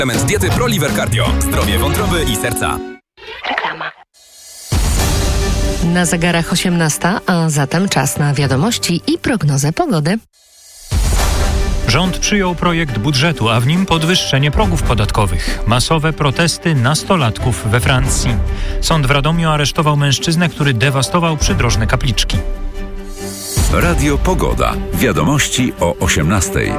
Element diety ProLiver Cardio. Zdrowie wątroby i serca. Reklama. Na zegarach 18, a zatem czas na wiadomości i prognozę pogody. Rząd przyjął projekt budżetu, a w nim podwyższenie progów podatkowych. Masowe protesty nastolatków we Francji. Sąd w Radomiu aresztował mężczyznę, który dewastował przydrożne kapliczki. Radio Pogoda. Wiadomości o 18:00.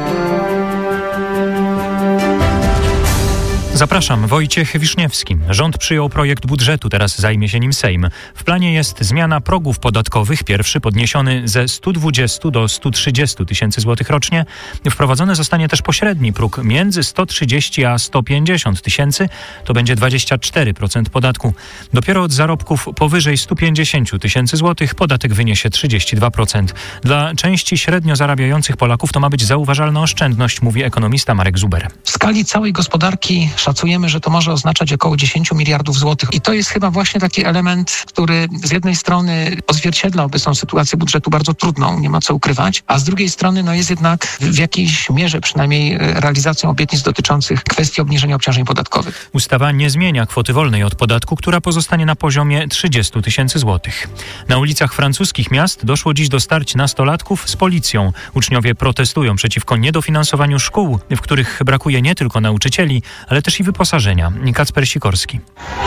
Zapraszam, Wojciech Wiszniewski. Rząd przyjął projekt budżetu, teraz zajmie się nim Sejm. W planie jest zmiana progów podatkowych. Pierwszy podniesiony ze 120 do 130 tysięcy złotych rocznie. Wprowadzony zostanie też pośredni próg między 130 a 150 tysięcy. To będzie 24% podatku. Dopiero od zarobków powyżej 150 tysięcy złotych podatek wyniesie 32%. Dla części średnio zarabiających Polaków to ma być zauważalna oszczędność, mówi ekonomista Marek Zuber. W skali całej gospodarki szacujemy, że to może oznaczać około 10 miliardów złotych. I to jest chyba właśnie taki element, który z jednej strony odzwierciedla obecną sytuację budżetu bardzo trudną, nie ma co ukrywać, a z drugiej strony jest jednak w jakiejś mierze przynajmniej realizacją obietnic dotyczących kwestii obniżenia obciążeń podatkowych. Ustawa nie zmienia kwoty wolnej od podatku, która pozostanie na poziomie 30 tysięcy złotych. Na ulicach francuskich miast doszło dziś do starć nastolatków z policją. Uczniowie protestują przeciwko niedofinansowaniu szkół, w których brakuje nie tylko nauczycieli, ale też i wyposażenia. Kacper Sikorski.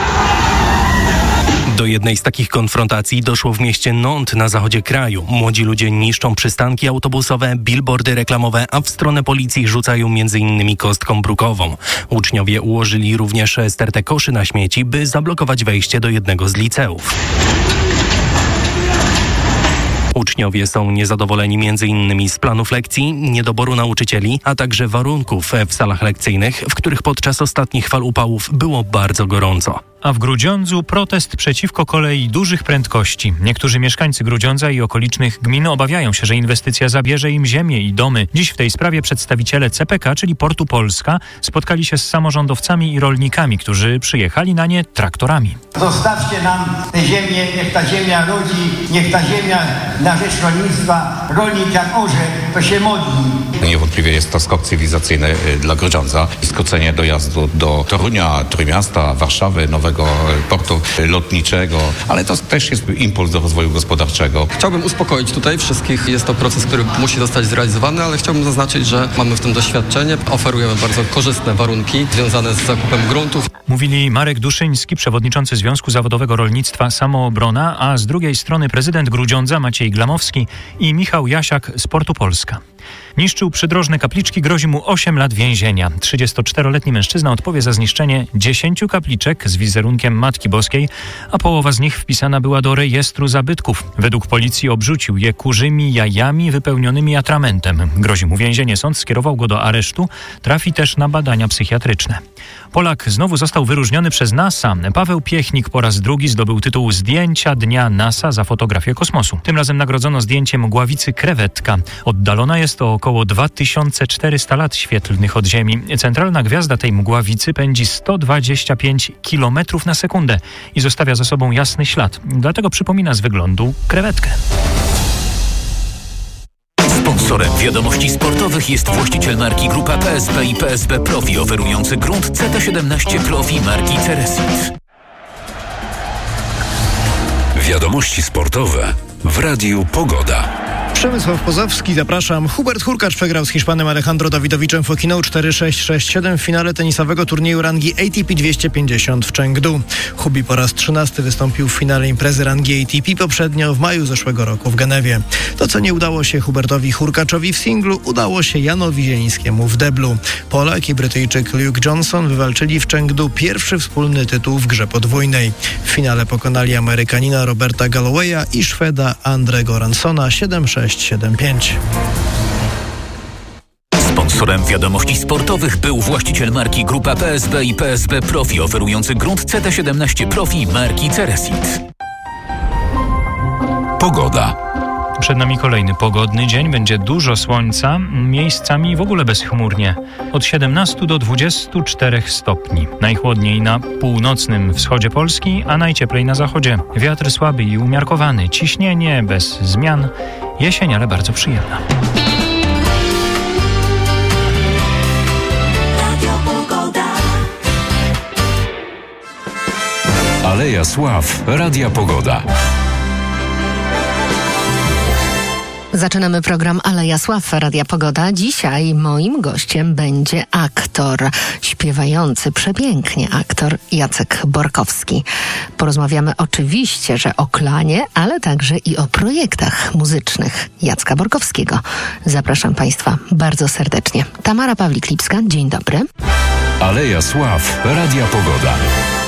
Do jednej z takich konfrontacji doszło w mieście Nantes na zachodzie kraju. Młodzi ludzie niszczą przystanki autobusowe, billboardy reklamowe, a w stronę policji rzucają m.in. kostką brukową. Uczniowie ułożyli również stertę koszy na śmieci, by zablokować wejście do jednego z liceów. Uczniowie są niezadowoleni m.in. z planów lekcji, niedoboru nauczycieli, a także warunków w salach lekcyjnych, w których podczas ostatnich fal upałów było bardzo gorąco. A w Grudziądzu protest przeciwko kolei dużych prędkości. Niektórzy mieszkańcy Grudziądza i okolicznych gmin obawiają się, że inwestycja zabierze im ziemię i domy. Dziś w tej sprawie przedstawiciele CPK, czyli Portu Polska, spotkali się z samorządowcami i rolnikami, którzy przyjechali na nie traktorami. Zostawcie nam tę ziemię, niech ta ziemia rodzi, niech ta ziemia na rzecz rolnictwa, rolnik jak orze, to się modli. Niewątpliwie jest to skok cywilizacyjny dla Grudziądza. Skrócenie dojazdu do Torunia, Trójmiasta, Warszawy, nowego portu lotniczego, ale to też jest impuls do rozwoju gospodarczego. Chciałbym uspokoić tutaj wszystkich. Jest to proces, który musi zostać zrealizowany, ale chciałbym zaznaczyć, że mamy w tym doświadczenie. Oferujemy bardzo korzystne warunki związane z zakupem gruntów. Mówili Marek Duszyński, przewodniczący Związku Zawodowego Rolnictwa Samoobrona, a z drugiej strony prezydent Grudziądza Maciej Glamowski i Michał Jasiak z Portu Polska. Niszczył przydrożne kapliczki, grozi mu 8 lat więzienia. 34-letni mężczyzna odpowie za zniszczenie 10 kapliczek z wizerunkiem Matki Boskiej, a połowa z nich wpisana była do rejestru zabytków. Według policji obrzucił je kurzymi jajami wypełnionymi atramentem. Grozi mu więzienie. Sąd skierował go do aresztu. Trafi też na badania psychiatryczne. Polak znowu został wyróżniony przez NASA. Paweł Piechnik po raz drugi zdobył tytuł Zdjęcia Dnia NASA za fotografię kosmosu. Tym razem nagrodzono zdjęciem mgławicy Krewetka. Oddalona jest o około 2400 lat świetlnych od Ziemi. Centralna gwiazda tej mgławicy pędzi 125 km na sekundę i zostawia za sobą jasny ślad. Dlatego przypomina z wyglądu krewetkę. Sponsorem wiadomości sportowych jest właściciel marki Grupa PSP i PSP Profi, oferujący grunt CT17 Profi marki Ceresit. Wiadomości sportowe w Radiu Pogoda. Przemysław Pozowski, zapraszam. Hubert Hurkacz przegrał z Hiszpanem Alejandro Dawidowiczem Fokino 4-6-6-7 w finale tenisowego turnieju rangi ATP 250 w Chengdu. Hubi po raz 13 wystąpił w finale imprezy rangi ATP poprzednio w maju zeszłego roku w Genewie. To, co nie udało się Hubertowi Hurkaczowi w singlu, udało się Janowi Zielińskiemu w deblu. Polak i Brytyjczyk Luke Johnson wywalczyli w Chengdu pierwszy wspólny tytuł w grze podwójnej. W finale pokonali Amerykanina Roberta Gallowaya i Szweda Andrego Ransona 7-6-7-5. Sponsorem wiadomości sportowych był właściciel marki Grupa PSB i PSB Profi, oferujący grunt CT17 Profi marki Ceresit. Pogoda. Przed nami kolejny pogodny dzień. Będzie dużo słońca, miejscami w ogóle bezchmurnie. Od 17 do 24 stopni. Najchłodniej na północnym wschodzie Polski, a najcieplej na zachodzie. Wiatr słaby i umiarkowany. Ciśnienie bez zmian. Jesień, ale bardzo przyjemna. Radio Pogoda. Aleja Sław Radia Pogoda. Zaczynamy program Aleja Sław Radia Pogoda. Dzisiaj moim gościem będzie aktor, śpiewający przepięknie aktor Jacek Borkowski. Porozmawiamy oczywiście, że o klanie, ale także i o projektach muzycznych Jacka Borkowskiego. Zapraszam Państwa bardzo serdecznie. Tamara Pawlik-Lipska, dzień dobry. Aleja Sław Radia Pogoda.